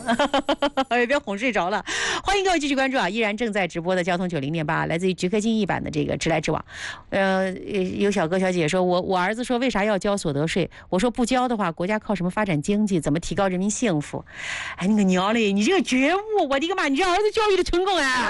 别哄睡着了。欢迎各位继续关注啊，依然正在直播的交通90.8，来自于直科精益版的这个直来直往。有小哥小姐说，我儿子说为啥要交所得税？我说不交的话，国家靠什么发展经济？怎么提高人民幸福？哎，你个娘嘞！你这个觉悟，我的个妈！你这儿子教育的成功啊！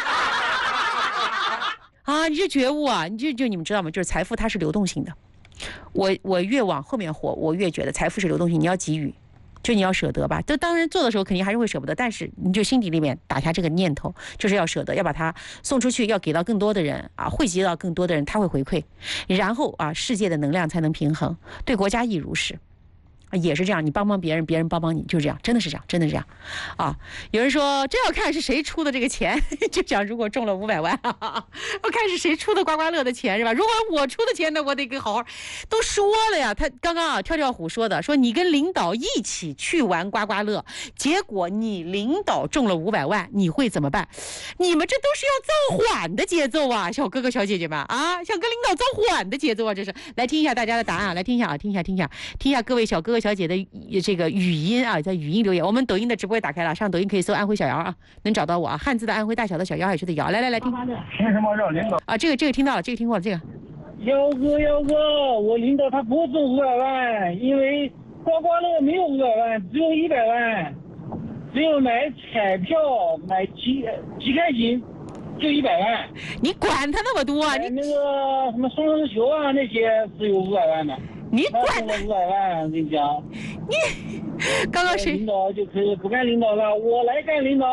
啊，你这觉悟啊！你们知道吗？就是财富它是流动性的。我越往后面活，我越觉得财富是流动性，你要给予。就你要舍得吧，就当然做的时候肯定还是会舍不得，但是你就心底里面打下这个念头，就是要舍得，要把它送出去，要给到更多的人啊，汇集到更多的人，他会回馈，然后啊，世界的能量才能平衡，对国家亦如是。也是这样，你帮帮别人，别人帮帮你，就是这样，真的是这样，真的是这样，啊！有人说这要看是谁出的这个钱，就讲如果中了500万，要看是谁出的刮刮乐的钱是吧？如果我出的钱呢，我得给好好。都说了呀，他刚刚啊，跳跳虎说的，说你跟领导一起去玩刮刮乐，结果你领导中了500万，你会怎么办？你们这都是要造缓的节奏啊，小哥哥小姐姐们啊，想跟领导造缓的节奏啊，这是。来听一下大家的答案啊，来听一下啊，听一下各位小哥哥小姐的这个语音啊，在语音留言。我们抖音的直播也打开了，上抖音可以搜安徽小姚啊，能找到我啊，汉字的安徽，大小的小，姚海区的姚。来听。 凭什么让领导啊？这个听到了，这个听过了，这个。 姚哥，我领导他不中500万，因为刮刮乐没有500万，只有100万，只有买彩票买几开心就100万。 你管他那么多啊？你那个什么双生球啊那些是有500万的。 你管了500万，我跟你讲， 你刚刚谁领导就可以不干领导了，我来干领导。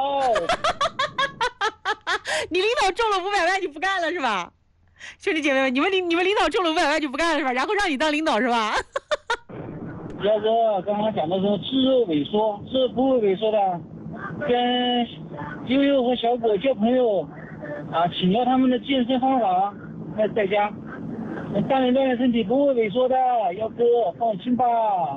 你领导中了500万就不干了是吧？兄弟姐妹们，你们领导中了500万就不干了是吧？然后让你当领导是吧？ 姚哥刚刚讲的是吃肉萎缩，是不会萎缩的。跟悠悠和小果交朋友啊，请教他们的健身方法，在家。锻炼身体不会萎缩的，姚哥放心吧。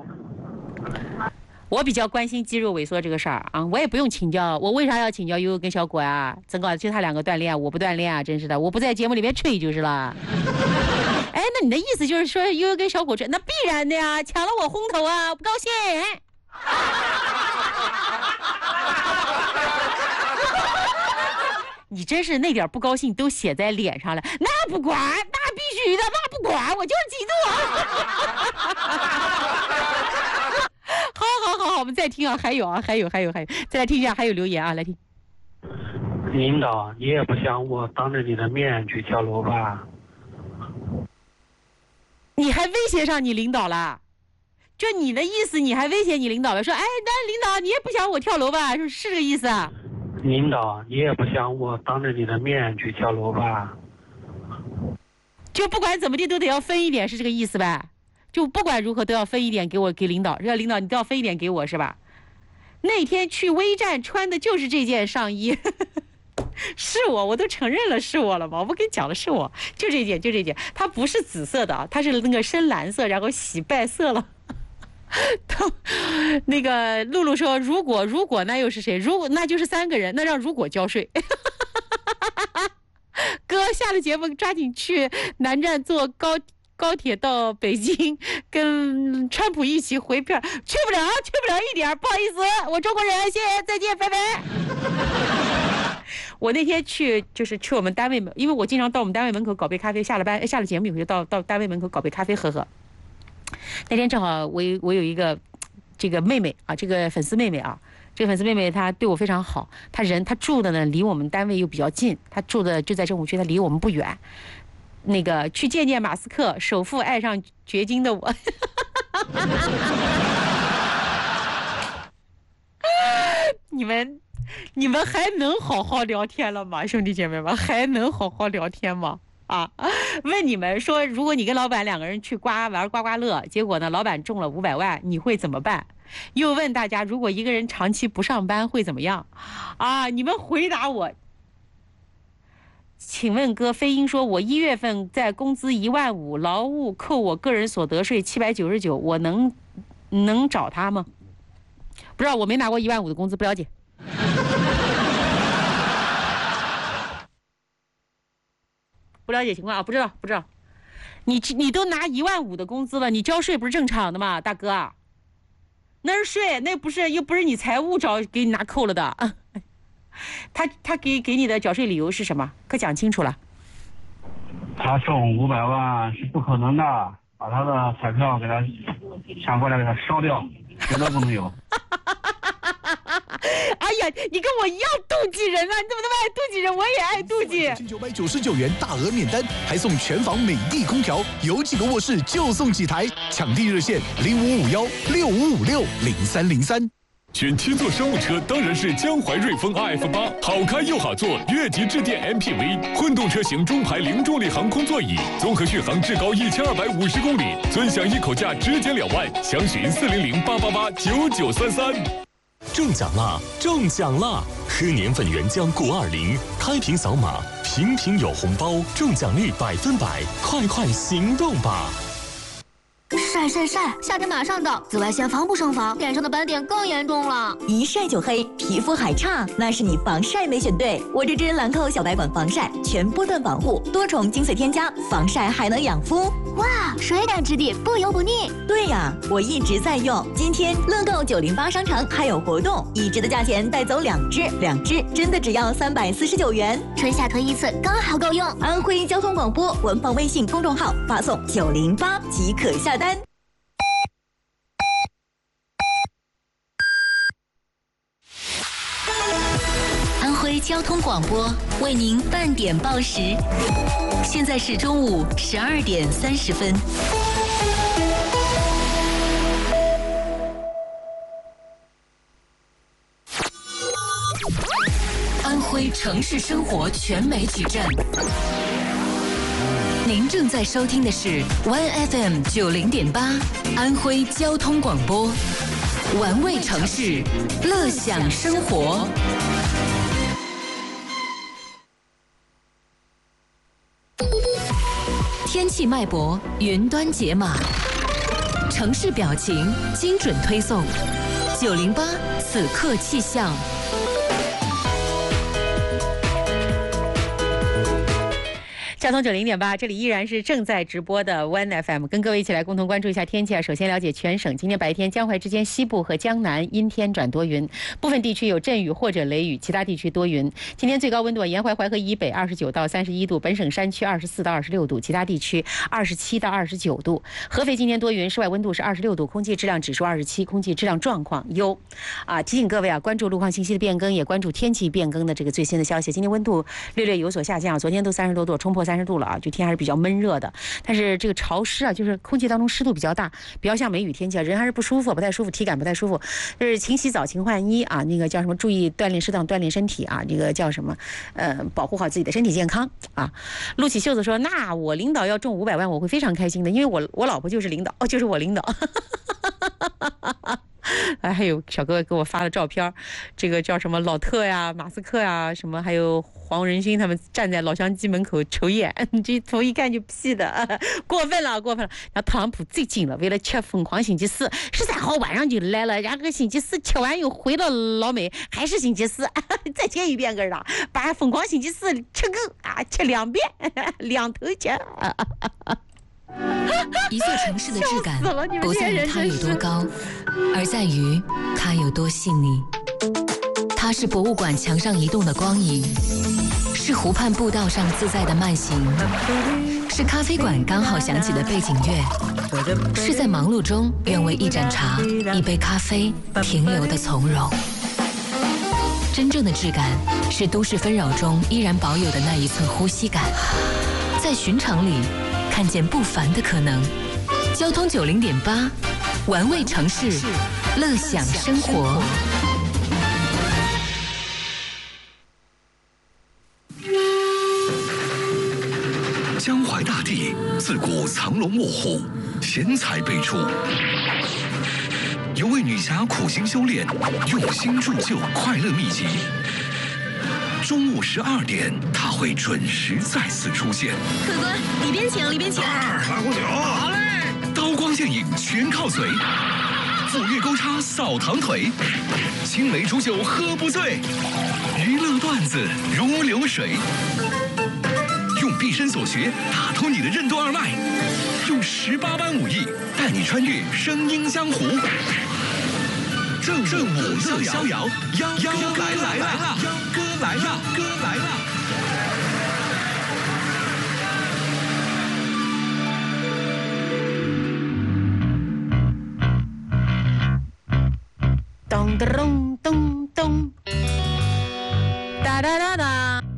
我比较关心肌肉萎缩这个事儿啊，我也不用请教，我为啥要请教悠悠跟小果啊？怎搞？就他2个锻炼，我不锻炼啊，真是的，我不在节目里面吹就是了。哎，那你的意思就是说悠悠跟小果吹，那必然的呀，抢了我风头啊，不高兴。你真是那点不高兴都写在脸上了，那不管，那必须的，那不管，我就是嫉妒啊！好，我们再听啊，还有，再来听一下，还有留言啊，来听。 领导，你也不想我当着你的面去跳楼吧？ 你还威胁上你领导了？就你的意思，你还威胁你领导了？说，哎，那领导你也不想我跳楼吧？是这个意思啊？ 领导，你也不想我当着你的面去跳楼吧？ 就不管怎么地都得要分一点，是这个意思吧？就不管如何都要分一点给领导，领导你都要分一点给我是吧？那天去微站穿的就是这件上衣，是我都承认了是我了嘛？我不跟你讲了是我，就这件，它不是紫色的啊，它是那个深蓝色，然后洗白色了。那个露露说，如果那又是谁？如果那就是3个人，那让如果交税。哥下了节目抓紧去南站坐高铁到北京，跟川普一起回片，去不了一点，不好意思，我中国人，谢谢，再见，拜拜。我那天就是去我们单位门，因为我经常到我们单位门口搞杯咖啡，下了节目以后就到单位门口搞杯咖啡喝。那天正好我有一个这个妹妹啊，这个粉丝妹妹啊，这个粉丝妹妹她对我非常好，她住的呢离我们单位又比较近，她住的就在政府区，她离我们不远。那个去见见马斯克，首富爱上掘金的我。你们还能好好聊天了吗，兄弟姐妹们？还能好好聊天吗？啊，问你们说，如果你跟老板2个人去玩刮刮乐，结果呢，老板中了500万，你会怎么办？又问大家，如果一个人长期不上班会怎么样？啊，你们回答我。请问哥，飞鹰说，我1月份在工资15000，劳务扣我个人所得税799，我能找他吗？不知道，我没拿过15000的工资，不了解。不了解情况啊，不知道。你都拿15000的工资了，你交税不是正常的吗，大哥？ 那是税，那不是又不是你财务给你拿扣了的。他给你的缴税理由是什么？可讲清楚了。 他中500万是不可能的，把他的彩票给他抢过来给他烧掉，绝对不能有。 哎呀，你跟我一样妒忌人啊！你怎么那么爱妒忌人？我也爱妒忌。 999元大额免单，还送全房美的空调，有几个卧室就送几台，抢地热线055165560303。 选七座商务车当然是江淮瑞风 RF8，好开又好坐，越级致电 MPV， 混动车型中排零重力航空座椅，综合续航至高1250公里，尊享一口价直减2万，详询40088889933。 中奖啦！中奖啦！喝年份原浆920，开瓶扫码，瓶瓶有红包，中奖率100%，快快行动吧！ 晒晒晒！夏天马上到，紫外线防不胜防，脸上的斑点更严重了。 一晒就黑，皮肤还差，那是你防晒没选对。我这支兰蔻小白管防晒，全波段防护，多重精粹添加，防晒还能养肤。 哇，水感质地，不油不腻。 对呀，我一直在用。今天乐购908商城还有活动，一支的价钱带走2支，2支真的只要349元。 春夏推一次，刚好够用。 安徽交通广播官方微信公众号发送908即可下单。 安徽交通广播为您半点报时，现在是中午12点30分。安徽城市生活全媒体站，您正在收听的是 OneFM 90.8安徽交通广播，玩味城市，乐享生活。天气脉搏，云端解码，城市表情，精准推送。908此刻气象。 交通90.8，这里依然是正在直播的 One FM， 跟各位一起来共同关注一下天气啊。首先了解全省，今天白天江淮之间西部和江南阴天转多云，部分地区有阵雨或者雷雨，其他地区多云。今天最高温度沿淮淮河以北29到31度，本省山区24到26度，其他地区27到29度。合肥今天多云，室外温度是26度，空气质量指数27，空气质量状况优。提醒各位啊，关注路况信息的变更，也关注天气变更的这个最新的消息。今天温度略略有所下降，昨天都30多度，冲破30度了啊，就天还是比较闷热的，但是这个潮湿啊，就是空气当中湿度比较大，比较像梅雨天气啊，人还是不舒服，不太舒服，体感不太舒服。就是勤洗澡，勤换衣啊，那个叫什么？注意锻炼，适当锻炼身体啊，这个叫什么？保护好自己的身体健康啊。撸起袖子说：“那我领导要中500万，我会非常开心的，因为我老婆就是领导，就是我领导。”还有小哥哥给我发的照片，这个叫什么老特呀、马斯克呀，什么还有黄仁勋他们站在老乡鸡门口抽烟，这图一看就 P 的，过分了。然后特朗普最近了，为了吃疯狂星期四，13号晚上就来了，然后星期四吃完又回到老美，还是星期四，再吃一遍个的，把疯狂星期四吃够啊，吃2遍，2头吃。 一座城市的质感不在于它有多高，而在于它有多细腻。它是博物馆墙上移动的光影，是湖畔步道上自在的慢行，是咖啡馆刚好响起的背景乐，是在忙碌中愿为一盏茶、一杯咖啡停留的从容。真正的质感是都市纷扰中依然保有的那一寸呼吸感，在寻常里看见不凡的可能。交通90.8，玩味城市，乐享生活。 江淮大地自古藏龙卧虎，贤才辈出。有位女侠苦心修炼，用心铸就快乐秘籍。中午12点，她会准时再次出现。 客官，里边请，里边请。 来壶酒。好嘞。刀光剑影全靠嘴，斧钺钩叉扫堂腿，青梅煮酒喝不醉，娱乐段子如流水。用毕生所学打通你的任督二脉，用18般武艺带你穿越声音江湖。 正午乐逍遥，幺哥来了，幺哥来了，哥来了。 咚咚咚咚，哒哒哒哒。